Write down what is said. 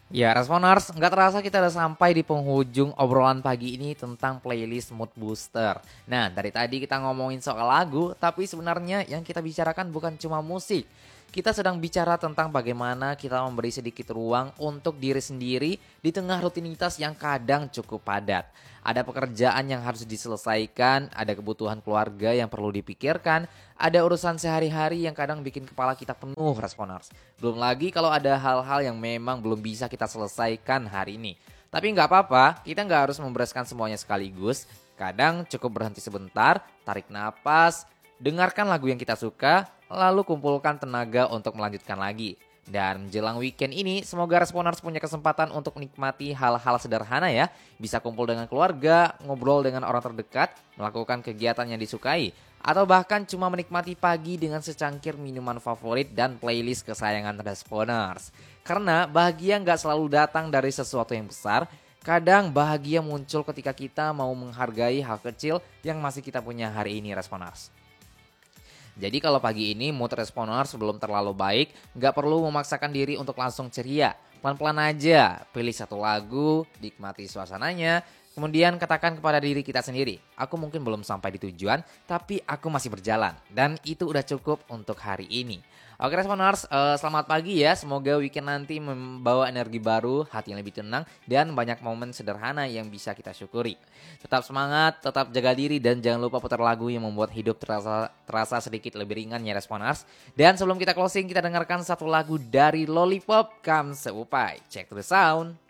Ya, Responers, nggak terasa kita udah sampai di penghujung obrolan pagi ini tentang playlist Mood Booster. Nah, dari tadi kita ngomongin soal lagu, tapi sebenarnya yang kita bicarakan bukan cuma musik. Kita sedang bicara tentang bagaimana kita memberi sedikit ruang untuk diri sendiri di tengah rutinitas yang kadang cukup padat. Ada pekerjaan yang harus diselesaikan, ada kebutuhan keluarga yang perlu dipikirkan, ada urusan sehari-hari yang kadang bikin kepala kita penuh, Responers. Belum lagi kalau ada hal-hal yang memang belum bisa kita selesaikan hari ini. Tapi nggak apa-apa, kita nggak harus membereskan semuanya sekaligus. Kadang cukup berhenti sebentar, tarik napas, dengarkan lagu yang kita suka, lalu kumpulkan tenaga untuk melanjutkan lagi. Dan menjelang weekend ini, semoga Responers punya kesempatan untuk menikmati hal-hal sederhana ya. Bisa kumpul dengan keluarga, ngobrol dengan orang terdekat, melakukan kegiatan yang disukai, atau bahkan cuma menikmati pagi dengan secangkir minuman favorit dan playlist kesayangan Responers. Karena bahagia nggak selalu datang dari sesuatu yang besar, kadang bahagia muncul ketika kita mau menghargai hal kecil yang masih kita punya hari ini, Responers. Jadi kalau pagi ini mood Responers belum terlalu baik, nggak perlu memaksakan diri untuk langsung ceria. Pelan-pelan aja, pilih satu lagu, nikmati suasananya, kemudian katakan kepada diri kita sendiri, aku mungkin belum sampai di tujuan, tapi aku masih berjalan. Dan itu udah cukup untuk hari ini. Oke Responers, selamat pagi ya. Semoga weekend nanti membawa energi baru, hati yang lebih tenang, dan banyak momen sederhana yang bisa kita syukuri. Tetap semangat, tetap jaga diri, dan jangan lupa putar lagu yang membuat hidup terasa sedikit lebih ringan ya Responers. Dan sebelum kita closing, kita dengarkan satu lagu dari Lollipop Come Seupai. Check to the sound.